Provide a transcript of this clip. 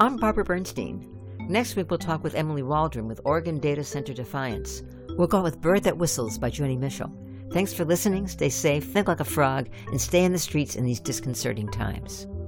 I'm Barbara Bernstein. Next week, we'll talk with Emily Waldron with Oregon Data Center Defiance. We'll go with Bird That Whistles by Joni Mitchell. Thanks for listening. Stay safe, think like a frog, and stay in the streets in these disconcerting times.